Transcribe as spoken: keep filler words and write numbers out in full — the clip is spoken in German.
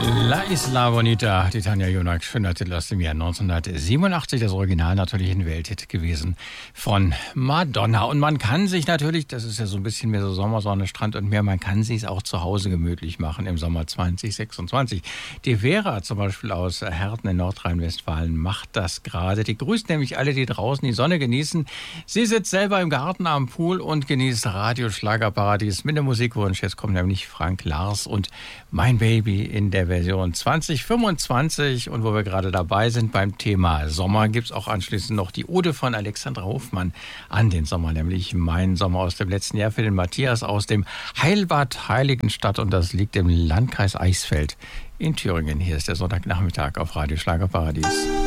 La Isla Bonita, die Tanja Jonak, schöner Titel aus dem Jahr neunzehnhundertsiebenundachtzig, das Original natürlich ein Welthit gewesen von Madonna. Und man kann sich natürlich, das ist ja so ein bisschen mehr so Sommersonne, Strand und Meer, man kann sich es auch zu Hause gemütlich machen im Sommer zwanzig sechsundzwanzig. Die Vera zum Beispiel aus Herten in Nordrhein-Westfalen macht das gerade. Die grüßt nämlich alle, die draußen die Sonne genießen. Sie sitzt selber im Garten am Pool und genießt Radio-Schlagerparadies mit dem Musikwunsch. Jetzt kommt nämlich Frank Lars und Mein Baby in der Version zwanzig fünfundzwanzig. Und wo wir gerade dabei sind beim Thema Sommer, gibt es auch anschließend noch die Ode von Alexandra Hofmann an den Sommer, nämlich Mein Sommer aus dem letzten Jahr für den Matthias aus dem Heilbad Heiligenstadt. Und das liegt im Landkreis Eichsfeld in Thüringen. Hier ist der Sonntagnachmittag auf Radio Schlagerparadies.